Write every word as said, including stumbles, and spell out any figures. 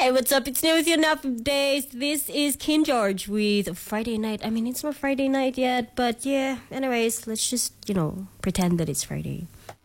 Hi, what's up? It's New with you enough days. This is King George with Friday night. I mean, it's not Friday night yet, but yeah. Anyways, let's just, you know, pretend that it's Friday.